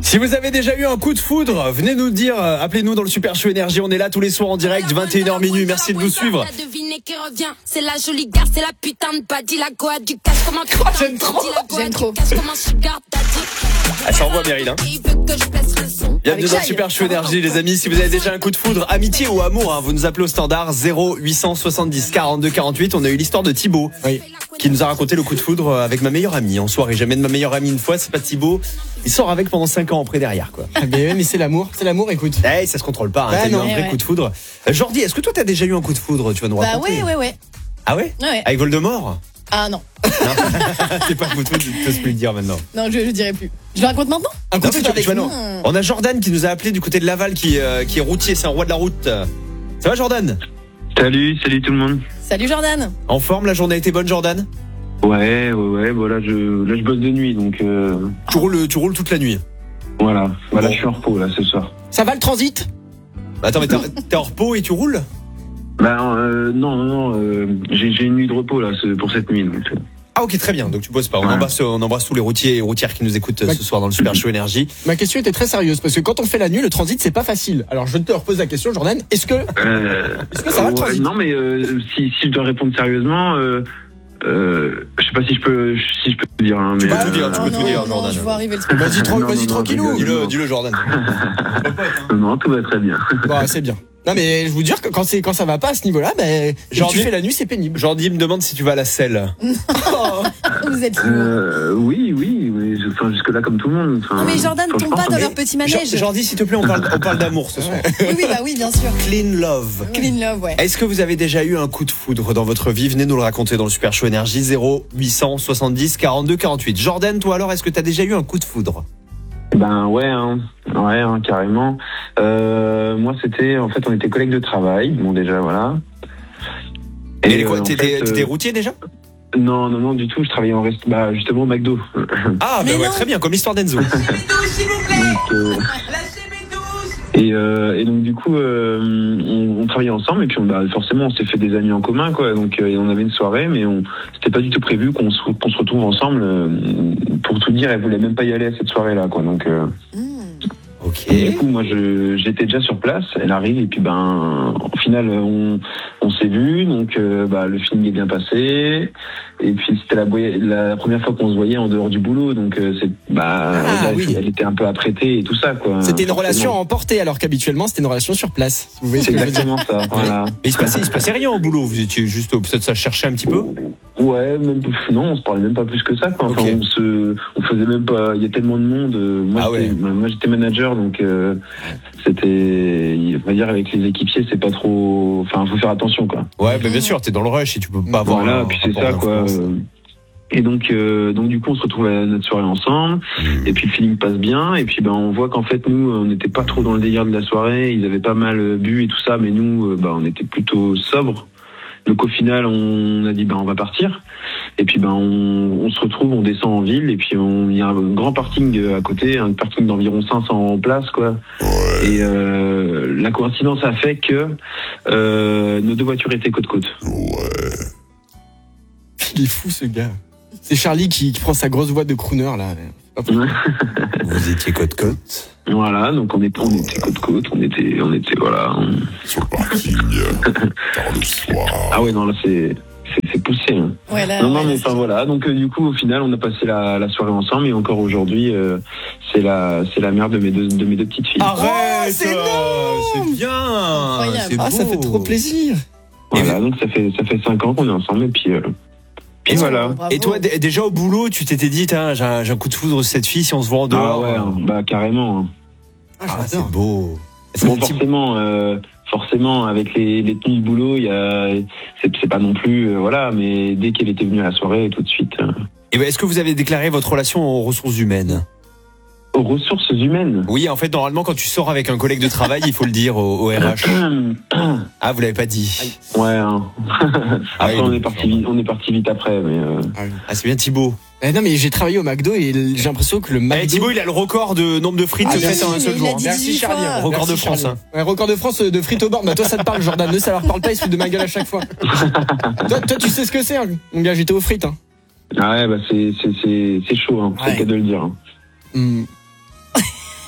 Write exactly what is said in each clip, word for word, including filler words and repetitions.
Si vous avez déjà eu un coup de foudre, venez nous le dire, appelez-nous dans le Super Show Énergie, on est là tous les soirs en direct, vingt et une heures minuit, merci de nous suivre. C'est la jolie gare, c'est la putain de badie, la goa du cash, comment tu oh, j'aime trop, j'aime trop. Ah, ça envoie Meryl, hein. Bienvenue dans le Super Show Énergie, les amis. Si vous avez déjà un coup de foudre, amitié ou amour, hein, vous nous appelez au standard zéro huit cent soixante-dix quarante-deux quarante-huit. On a eu l'histoire de Thibaut, oui, qui nous a raconté le coup de foudre avec ma meilleure amie en soirée. J'amène ma meilleure amie une fois, c'est pas Thibaut. Il sort avec pendant cinq ans après derrière, quoi. Ah ben, mais c'est l'amour, c'est l'amour, écoute. Eh, ça se contrôle pas, hein. Bah, T'as non, eu un vrai ouais. coup de foudre. Euh, Jordi, est-ce que toi t'as déjà eu un coup de foudre? Tu vas nous raconter. Bah ouais, ouais, ouais. Ah ouais, ouais. Avec Voldemort? Ah non. Non. C'est pas un coup de foudre, tu peux plus le dire maintenant. Non, je, je dirais plus. Je le raconte maintenant? Un coup de foudre avec nous. On a Jordan qui nous a appelé du côté de Laval, qui, euh, qui est routier, c'est un roi de la route. Ça va Jordan? Salut, salut tout le monde. Salut Jordan. En forme, la journée a été bonne Jordan? Ouais, ouais, ouais, bon là je, là, je bosse de nuit donc... Euh... Tu, roules, tu roules toute la nuit? Voilà, voilà, bon. Je suis en repos là ce soir. Ça va le transit? Bah, attends, mais t'es, t'es en repos et tu roules? Bah euh, non, non, non, euh, j'ai, j'ai une nuit de repos là pour cette nuit. Donc... Ah ok, très bien, donc tu bosses pas. On, ouais. embrasse, on embrasse tous les routiers et routières qui nous écoutent bah, ce soir dans le Super Show Énergie. Ma question était très sérieuse, parce que quand on fait la nuit, le transit c'est pas facile. Alors je te repose la question Jordan, est-ce que, euh, est-ce que ça va ouais, le transit? Non mais euh, si, si je dois répondre sérieusement... Euh... Euh, je sais pas si je peux, si je peux te dire. Hein, mais tu peux euh... tout dire, tu peux non, tout dire, non, Jordan. Je vois arriver le Vas-y, tra- non, vas-y non, tranquillou. Non, dis-le, dis-le, Jordan. Non, tout va très bien. Bon, c'est bien. Non mais je vous dire que quand c'est quand ça va pas à ce niveau-là, ben genre tu fais la nuit, c'est pénible. Jordi me demande si tu vas à la selle. Oh, vous êtes lourd. Euh, oui, oui, oui. Enfin, jusque là comme tout le monde. Enfin, non mais Jordan, tombe pas dans leur petit manège. Jordi, s'il te plaît, on parle, on parle d'amour ce soir. Oui, oui, bah oui, bien sûr. Clean love. Clean love, ouais. Est-ce que vous avez déjà eu un coup de foudre dans votre vie? Venez nous le raconter dans le Super Show Énergie zéro huit cent soixante-dix quarante-deux quarante-huit. Jordan, toi alors, est-ce que t'as déjà eu un coup de foudre? Ben ouais, hein, ouais, hein, carrément. Euh, moi, c'était, en fait, on était collègues de travail. Bon, déjà, voilà. Et, Et quoi, euh, t'étais, fait, t'étais euh... routier déjà? Non, non, non, du tout. Je travaillais en rest, bah justement au McDo. Ah, ben bah ouais, très bien, comme l'histoire d'Enzo. Lâchez mes douches, s'il vous plaît. Donc, euh... Lâchez mes douches. Et, euh, et donc du coup, euh, on, on travaillait ensemble et puis on, bah, forcément, on s'est fait des amis en commun, quoi. Donc, euh, on avait une soirée, mais on, c'était pas du tout prévu qu'on se, qu'on se retrouve ensemble. Euh, pour tout dire, elle voulait même pas y aller à cette soirée-là, quoi. Donc. Euh, mmh. Ok. Et du coup, moi, je, j'étais déjà sur place. Elle arrive et puis, ben, au final, on, on s'est vu. Donc, euh, bah, le feeling est bien passé. Et puis, c'était la, la première fois qu'on se voyait en dehors du boulot. Donc, euh, c'est, bah, ah, elle, oui. elle était un peu apprêtée et tout ça, quoi. C'était une relation emportée, alors qu'habituellement, c'était une relation sur place. Vous voyez, c'est exactement ça. Voilà. Mais il se passait, il se passait rien au boulot. Vous étiez juste, peut-être ça cherchait un petit peu. Ouais, même, non, on se parlait même pas plus que ça, quoi. Enfin, okay. on se, on faisait même pas, il y a tellement de monde. Moi, ah ouais. moi j'étais manager, donc, euh, c'était, on va dire, avec les équipiers, c'est pas trop, enfin, faut faire attention, quoi. Ouais, bah, bien sûr, t'es dans le rush et tu peux pas avoir. Voilà, puis c'est ça, quoi. Et donc, euh, donc du coup, on se retrouve à notre soirée ensemble, mmh. et puis le feeling passe bien, et puis ben on voit qu'en fait nous, on n'était pas trop dans le délire de la soirée, ils avaient pas mal bu et tout ça, mais nous, bah, on était plutôt sobres. Donc au final, on a dit ben on va partir, et puis ben on, on se retrouve, on descend en ville, et puis il y a un grand parking à côté, un parking d'environ cinq cents places, quoi. Ouais. Et euh, la coïncidence a fait que euh, nos deux voitures étaient côte côte. Ouais. Il est fou ce gars. C'est Charlie qui, qui prend sa grosse voix de crooner là. Vous étiez côte-côte. Voilà, donc on était, on était côte-côte, on était, on était, voilà. On... Sur le parking, tard le soir. Ah ouais, non, là c'est, c'est, c'est poussé. Hein. Ouais, là, non, non, ouais, mais enfin voilà, donc euh, du coup, au final, on a passé la, la soirée ensemble et encore aujourd'hui, euh, c'est la, c'est la mère de mes deux, de mes deux petites filles. Arrête, oh, c'est, c'est bien. C'est ah, beau. ça fait trop plaisir. Voilà, donc ça fait, ça fait cinq ans qu'on est ensemble et puis. Euh, Et et voilà. Bravo. Et toi, d- déjà au boulot, tu t'étais dit, j'ai un, j'ai un coup de foudre sur cette fille, si on se voit en dehors. Ah ouais, hein, bah carrément. Ah, ah c'est beau. Bon, forcément, euh, forcément, avec les, les tenues de boulot, il y a, c'est, c'est pas non plus, euh, voilà, mais dès qu'elle était venue à la soirée, tout de suite. Euh... Et ben, est-ce que vous avez déclaré votre relation aux ressources humaines? Aux ressources humaines. Oui, en fait, normalement, quand tu sors avec un collègue de travail, il faut le dire au, au R H. Ah, vous l'avez pas dit. Ouais. Hein. Après, ah oui, on est parti vite, on est parti vite après, mais. Euh... Ah, c'est bien Thibaut. Eh non, mais j'ai travaillé au McDo et j'ai l'impression que le McDo. Eh, Thibaut, il a le record de nombre de frites ah, faites en un seul jour. Merci Charlie. Hein. Record Merci, de France. Hein. Ouais, record de France de frites au bord. Bah toi, ça te parle, Jordan. Ne, ça leur parle pas. Ils se foutent de ma gueule à chaque fois. toi, toi, tu sais ce que c'est, hein. Mon gars. J'étais aux frites. Hein. Ah ouais, bah c'est c'est c'est c'est chaud. Hein. C'est ouais. le cas de le dire. Hein. Mm.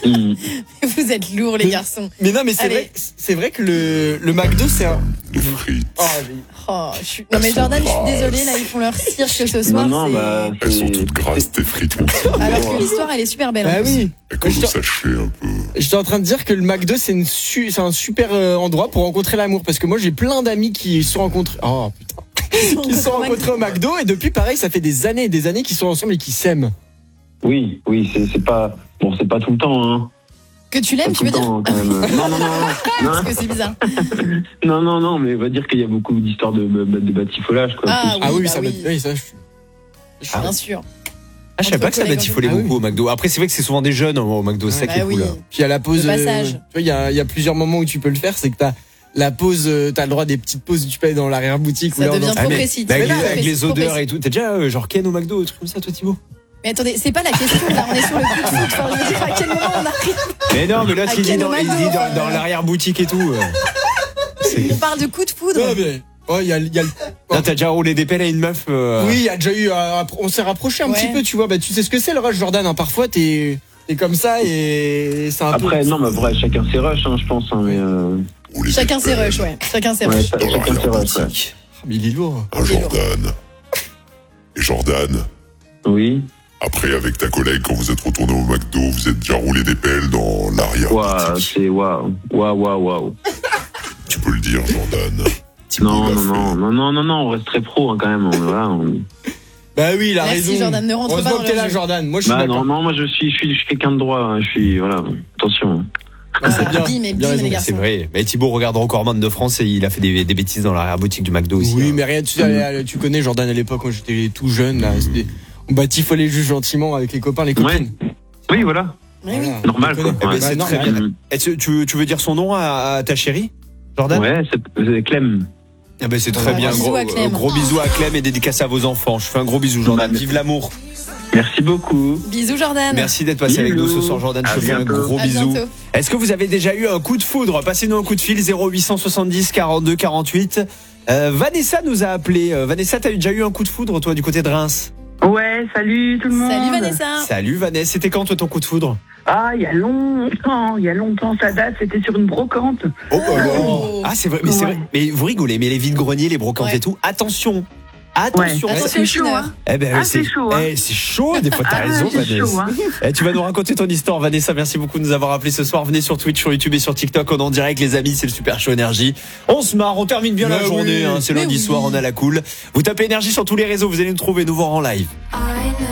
Mmh. Vous êtes lourds, les garçons. Mais non, mais c'est Allez. vrai, c'est vrai que le, le McDo, c'est un. Les frites. Oh, mais- Oh, je suis... Non, mais Jordan, je suis désolée, là, ils font leur cirque ce soir. Non, non, c'est- bah, Elles sont c'est- toutes grasses, tes frites, mon petit. Alors que l'histoire, elle est super belle. en Bah plus. oui. Et comme Je vous te- sachez un peu. J'étais en train de dire que le McDo, c'est, une su- c'est un super euh, endroit pour rencontrer l'amour. Parce que moi, j'ai plein d'amis qui se sont rencontrés. Oh putain. Qui se sont rencontrés au McDo. Et depuis, pareil, ça fait des années et des années qu'ils sont ensemble et qu'ils s'aiment. Oui, oui, c'est c'est pas. Bon, c'est pas tout le temps, hein. Que tu Pas l'aimes, tout tu veux le dire temps, quand même. Non, non, non, non. Parce que c'est bizarre. Non, non, non, mais on va dire qu'il y a beaucoup d'histoires de, de, de batifolage, quoi. Ah, Ah oui, bah ça, oui. me- oui, ça, je- je- Bien sûr. Ah, je savais Entre pas que ça collègues, batifolait ah oui. beaucoup au McDo. Après, c'est vrai que c'est souvent des jeunes au McDo, c'est ça qui Bah est oui. cool. Puis à la pause, Le passage. euh, tu vois, il y a, il y a plusieurs moments où tu peux le faire. C'est que t'as la pause, euh, t'as le droit des petites pauses où tu peux aller dans l'arrière-boutique. Ça ou là, on devient en- trop mais- précis. bah, avec Trop les, avec précis, les trop odeurs précis. et tout. T'as déjà euh, genre Ken au McDo, un truc comme ça, toi, Thibaut? Mais attendez, c'est pas la question, là, on est sur le coup de foot. Enfin, je veux dire, à quel moment on arrive? Mais non, mais là, À ce qu'il dit Ken au dans, il McDo, dit dans, euh. dans l'arrière-boutique et tout. euh. On parle de coup de foudre. Ouais, mais, oh, il y a, il y a le- Là, t'as déjà roulé des pelles à une meuf. euh, Oui, il y a déjà eu. euh, on s'est rapproché un Ouais. petit peu, tu vois. Bah, tu sais ce que c'est le rush, Jordan. Hein. Parfois, t'es, t'es comme ça et c'est un Après, peu. non, mais vrai, chacun ses rushs, hein, je pense, hein, mais. Euh... Ou les Chacun ses épelles. rushs, ouais. Chacun ses Ouais, rushs. cha- chacun ses rushs, ouais. Ah, mais il est lourd. Un Jordan. Et Jordan, Oui. après, avec ta collègue, quand vous êtes retourné au McDo, vous êtes déjà roulé des pelles dans l'arrière. Waouh, c'est waouh. Waouh, waouh, waouh. Tu peux le dire, Jordan. Thibaut Non, l'a non, fait. non, non, non, non, non, on reste très pro, hein, quand même. On, voilà, on... Bah oui, il a Merci, raison. Jordan, ne rentre pas Heureusement dans que t'es leur là, jeu. Jordan. Moi, je suis Bah, d'accord. non, non, moi, je suis, je suis, je suis quelqu'un de droit, hein, je suis, voilà. Attention. Ah, c'est bien. Bim et bien bim, raison. les gars. C'est vrai. Mais Thibaut regarde Recordman de France et il a fait des, des bêtises dans l'arrière-boutique du McDo aussi. Oui, hein. mais rien, tu, sais, tu connais Jordan à l'époque quand j'étais tout jeune. Là, c'était- on batifolait juste gentiment avec les copains, les copines. Oui, voilà. Mais oui. Voilà. Normal, On quoi. connaît. Eh ben, Ouais. c'est Bah, très normal. bien. Est-ce que tu, tu veux dire son nom à, à ta chérie, Jordan? Ouais, c'est c'est Clem. Ah ben, c'est très Ouais, bien. bisous Gros, à Clem. euh, gros bisous à Clem et dédicace à vos enfants. Je fais un gros bisou, Jordan. Bah, Vive l'amour. Merci beaucoup. Bisous, Jordan. Merci d'être passé avec nous ce soir, Jordan. Je À te fais un bientôt. gros À bisou. bientôt. Est-ce que vous avez déjà eu un coup de foudre? Passez-nous un coup de fil zéro huit cent soixante-dix quarante-deux quarante-huit. Euh, Vanessa nous a appelé. Euh, Vanessa, t'as déjà eu un coup de foudre, toi, du côté de Reims? Ouais, salut tout le monde. Salut, Vanessa. Salut Vanessa, c'était quand toi ton coup de foudre? Ah, il y a longtemps, il y a longtemps, ça date, c'était sur une brocante. Oh, bah, Oh. Ah c'est vrai, mais c'est Ouais. vrai. Mais vous rigolez, mais les vides greniers, les brocantes Ouais. et tout, attention. Attention. Ouais. Attention C'est aux chaud, chineurs. hein. Eh ben, Ah, c'est c'est chaud, hein. eh, c'est chaud, des fois t'as Ah, raison, c'est Vanessa. chaud, hein. Eh, tu vas nous raconter ton histoire, Vanessa. Merci beaucoup de nous avoir appelé ce soir. Venez sur Twitch, sur YouTube et sur TikTok. On est en direct, les amis. C'est le Super Show Énergie. On se marre, on termine bien Mais la journée. oui. Hein. C'est Mais lundi oui. soir, on a la cool. Vous tapez Énergie sur tous les réseaux. Vous allez nous trouver, nous voir en live. I know